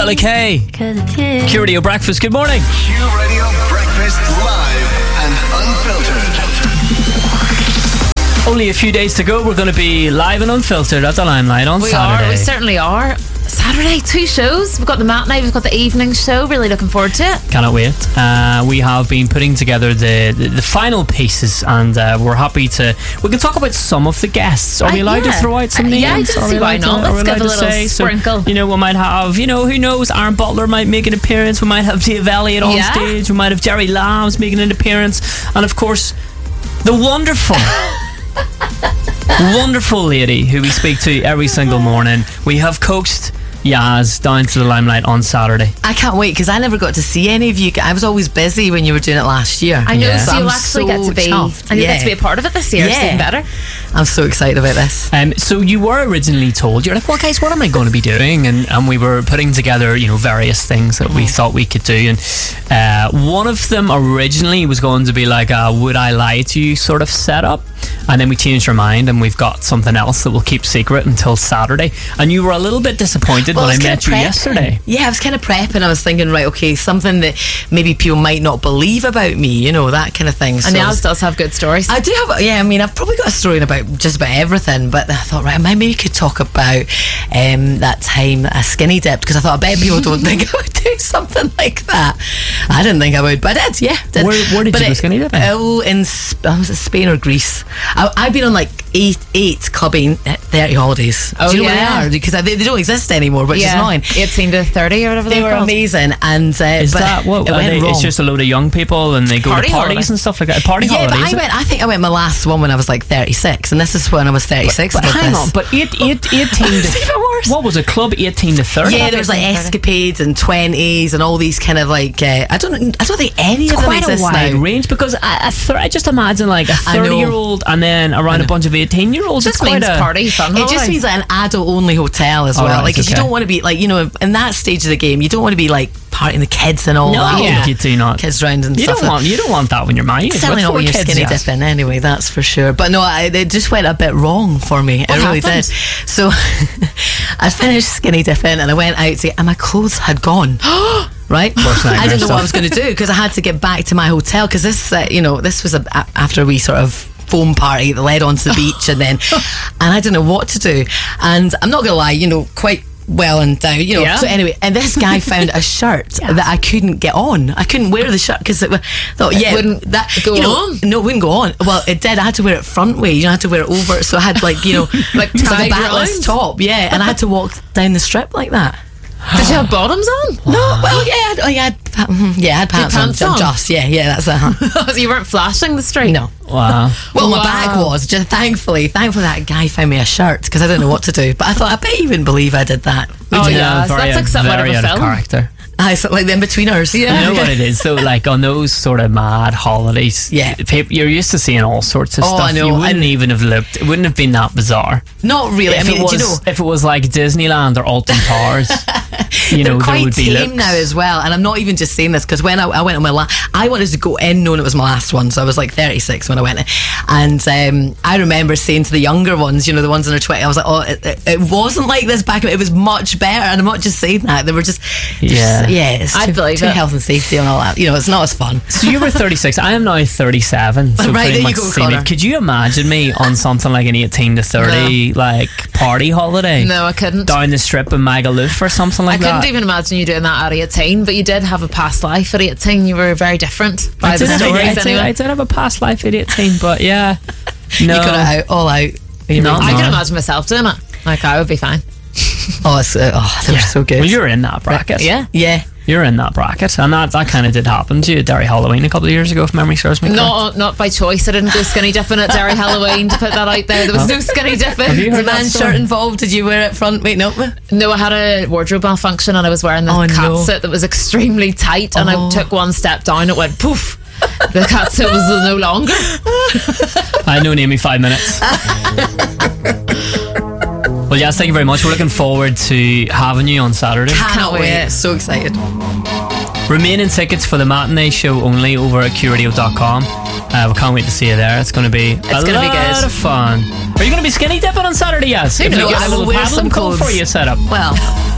Riley Kay. Q Radio Breakfast, good morning. Q Radio Breakfast live and unfiltered. Only a few days to go. We're going to be live and unfiltered at the Limelight on Saturday. We certainly are. Saturday, 2 shows. We've got the matinee, we've got the evening show. Really looking forward to it. Cannot wait. We have been putting together the final pieces, and we're happy to. We can talk about some of the guests. Are we allowed to throw out some names? Yeah, I didn't see why not. Let's give a little sprinkle. So, we might have, who knows? Aaron Butler might make an appearance. We might have Dave Elliott on stage. We might have Jerry Lambs making an appearance, and of course, the wonderful. wonderful lady who we speak to every single morning. We have coaxed Yaz down to the Limelight on Saturday. I can't wait because I never got to see any of you. I was always busy when you were doing it last year. I know, Yeah. so I'm you'll actually get to be chuffed. and you get to be a part of it this year. It's even better. I'm so excited about this. So you were originally told, you're like, well guys, what am I going to be doing? And we were putting together, various things that we thought we could do, and one of them originally was going to be like a would I lie to you sort of setup, and then we changed our mind and we've got something else that we'll keep secret until Saturday. And you were a little bit disappointed when I met you yesterday. Yeah, I was kind of prepping. I was thinking, right, okay, something that maybe people might not believe about me, that kind of thing. And Yaz does have good stories. I do have, I've probably got a story about just about everything, but I thought, right, maybe we could talk about that time I skinny dipped, because I thought, I bet people don't think I would do something like that. I didn't think I would, but I did, yeah. Did. Where did you go skinny dipping? Oh, in Spain or Greece. I've been on like eight clubbing 30 holidays. Oh, do you know what they are? Because they don't exist anymore, which is annoying. 18 to 30 or whatever They were called. amazing, and Is that what? it went wrong. It's just a load of young people and they go Party to parties holiday. and stuff like that. Party Yeah, holiday, but I think I went my last one when I was like 36, and this is when I was 36. But hang on, but 18 to even worse. What was it? Club 18 to 30? Yeah, there was like escapades and 20s and all these kind of like I don't think any of them Quite a exist wide now. range, because I just imagine like a I know. 30-year-old and then around a bunch of 18-year-olds. Just means party fun. It just means like an adult-only hotel as well. right, Like, 'cause you okay. don't want to be like, in that stage of the game, you don't want to be like partying the kids and all that. No, you do not. Kids round and You stuff. don't want that when you're my age. Certainly not when you're skinny dipping anyway, that's for sure. But no, it just went a bit wrong for me. It really did. So I finished skinny dipping and I went out to, and my clothes had gone. Right? I didn't know what I was going to do, because I had to get back to my hotel, because this was after a wee sort of foam party that led onto the beach, and I didn't know what to do. And I'm not going to lie, quite well and down, So anyway, and this guy found a shirt that I couldn't get on. I couldn't wear the shirt because it wouldn't go on. No, it wouldn't go on. Well, it did. I had to wear it front way. I had to wear it over. So I had like like a backless top. Yeah, and I had to walk down the strip like that. Did you have bottoms on? No, well, I had pants on. Just, that's it. You weren't flashing the street? No. Wow. Well, my back was. Just thankfully that guy found me a shirt, because I didn't know what to do. But I thought, I bet you wouldn't believe I did that. Oh, yeah. Very, That's like something out of very a out of film. character. So like the in-betweeners. You know what it is? So like on those sort of mad holidays, you're used to seeing all sorts of stuff. I know. You wouldn't even have looked. It wouldn't have been that bizarre. Not really. If it was like Disneyland or Alton Towers, they're there quite would be tame looks. now as well. And I'm not even just saying this, because when I went on my I wanted to go in knowing it was my last one, so I was like 36 when I went in. And I remember saying to the younger ones, the ones in their 20s, I was like, it wasn't like this back. It was much better. And I'm not just saying that. They were just it's too health and safety and all that. It's not as fun. So you were 36. I am now 37. So Right, pretty there much you go, the same Connor. age. Could you imagine me on something like an 18 to 30 like party holiday? No, I couldn't. Down the strip in Magaluf or something like I that. couldn't even imagine you doing that at 18, but you did have a past life at 18. You were very different by the stories anyway. I did have a past life at 18, but yeah. No. You got it all out. I can imagine myself doing it. Like, I would be fine. They were so good. Well, you're in that bracket. Yeah. You're in that bracket, and that kind of did happen to you at Derry Halloween a couple of years ago, if memory serves me correct. Not by choice. I didn't go skinny dipping at Derry Halloween, to put that out there. There was no skinny dipping. Have you heard Was a that man's story? shirt involved? Did you wear it front? Wait, no. No, I had a wardrobe malfunction and I was wearing the catsuit that was extremely tight, and I took one step down, it went poof. The catsuit was no longer. I know, name me 5 minutes. Well, yes, thank you very much. We're looking forward to having you on Saturday. Cannot wait. So excited. Remaining tickets for the matinee show only over at QRadio.com. We can't wait to see you there. It's going to be a lot of fun. Are you going to be skinny dipping on Saturday? Yes. Who knows? I will wear some clothes for you set up. Well.